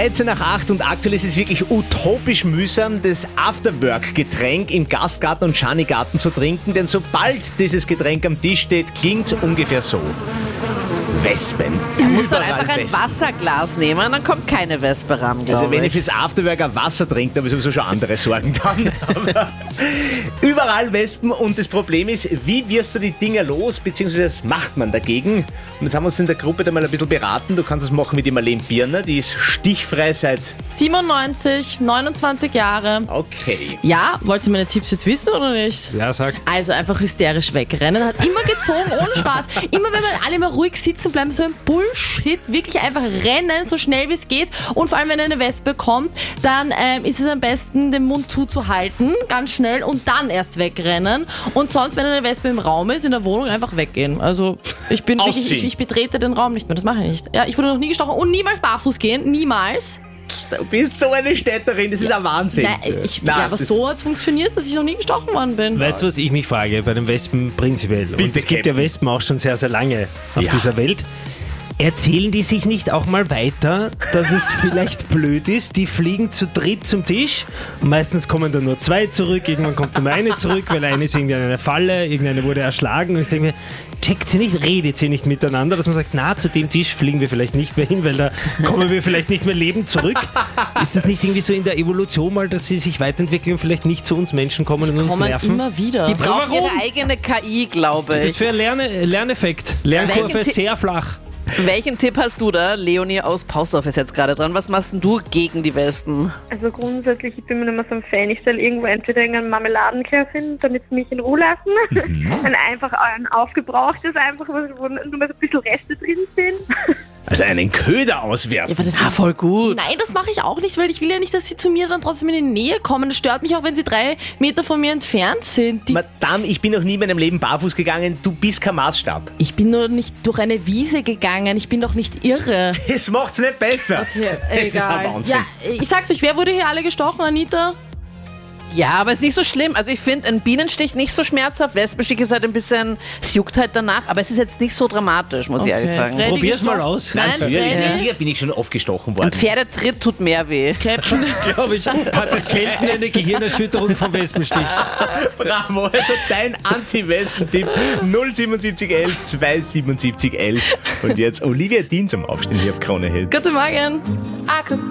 13 nach 8 und aktuell ist es wirklich utopisch mühsam, das Afterwork-Getränk im Gastgarten und Schanigarten zu trinken, denn sobald dieses Getränk am Tisch steht, klingt es ungefähr so. Wespen. Er muss dann Überall einfach ein Wespen. Wasserglas nehmen, dann kommt keine Wespe ran, glaube Also wenn ich ich. fürs Afterwork ein Wasser trinke, habe ich sowieso schon andere Sorgen dann. Aber überall Wespen und das Problem ist, wie wirst du die Dinger los, beziehungsweise was macht man dagegen? Und jetzt haben wir uns in der Gruppe da mal ein bisschen beraten. Du kannst das machen mit die Marlene Birner, die ist stichfrei seit... 97, 29 Jahre. Okay. Ja, wollt ihr meine Tipps jetzt wissen oder nicht? Ja, sag. Also einfach hysterisch wegrennen, hat immer gezogen, ohne Spaß. Immer wenn wir alle mal ruhig sitzen bleiben, so ein Bullshit, wirklich einfach rennen, so schnell wie es geht. Und vor allem, wenn eine Wespe kommt, dann ist es am besten, den Mund zuzuhalten, ganz schnell und dann erst wegrennen. Und sonst, wenn eine Wespe im Raum ist, in der Wohnung, einfach weggehen. Also ich bin wirklich, Ausziehen. ich betrete den Raum nicht mehr, das mache ich nicht. Ja, ich wurde noch nie gestochen und niemals barfuß gehen, niemals. Du bist so eine Städterin, das ist ein Wahnsinn. Nein, aber das- so hat es funktioniert, dass ich noch nie gestochen worden bin. Weißt du, was ich mich frage bei den Wespen prinzipiell? Und Bitte, es gibt ja Captain. Wespen auch schon sehr, sehr lange auf Ja. dieser Welt. Erzählen die sich nicht auch mal weiter, dass es vielleicht blöd ist? Die fliegen zu dritt zum Tisch und meistens kommen dann nur zwei zurück, irgendwann kommt nur eine zurück, weil eine ist irgendwie in einer Falle, irgendeine wurde erschlagen und ich denke mir, checkt sie nicht, redet sie nicht miteinander, dass man sagt, na, zu dem Tisch fliegen wir vielleicht nicht mehr hin, weil da kommen wir vielleicht nicht mehr lebend zurück. Ist das nicht irgendwie so in der Evolution mal, dass sie sich weiterentwickeln und vielleicht nicht zu uns Menschen kommen und uns Kommen nerven? immer wieder. Die braucht warum? ihre eigene KI, glaube Was ist das ich. für ein Lerneffekt? Lernkurve Welchen ist sehr flach. Welchen Tipp hast du da? Leonie aus Pausdorf ist jetzt gerade dran. Was machst denn du gegen die Wespen? Also grundsätzlich, ich bin mir nicht mehr so ein Fan. Ich stelle irgendwo entweder irgendeinen Marmeladenglas hin, damit sie mich in Ruhe lassen. Dann einfach ein aufgebrauchtes, einfach wo nur mal so ein bisschen Reste drin sind. Also einen Köder auswerfen. Aber das ist Voll gut. Nein, das mache ich auch nicht, weil ich will ja nicht, dass sie zu mir dann trotzdem in die Nähe kommen. Das stört mich auch, wenn sie 3 Meter von mir entfernt sind. Madame, ich bin noch nie in meinem Leben barfuß gegangen, du bist kein Maßstab. Ich bin nur nicht durch eine Wiese gegangen, ich bin doch nicht irre. Das macht's nicht besser. Das ist ein Wahnsinn. Ja, ich sag's euch, wer wurde hier alle gestochen, Anita? Ja, aber ist nicht so schlimm. Also ich finde ein Bienenstich nicht so schmerzhaft. Wespenstich ist halt ein bisschen, es juckt halt danach, aber es ist jetzt nicht so dramatisch, muss ich ehrlich sagen. Freddy Probier's mal gestochen? aus. Nein, Natürlich, Freddy. sicher bin ich schon oft gestochen worden. Ein Pferdetritt tut mehr weh. Captain. Glaube ich, hatte selten eine Gehirnerschütterung vom Wespenstich. Bravo, also dein Anti-Wespen-Tipp 07711 27711. Und jetzt Olivia Dean zum Aufstehen hier auf Krone Hit. Guten Morgen. I could